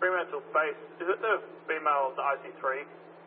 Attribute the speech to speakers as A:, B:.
A: Fremantle base, is it the female of the IC3?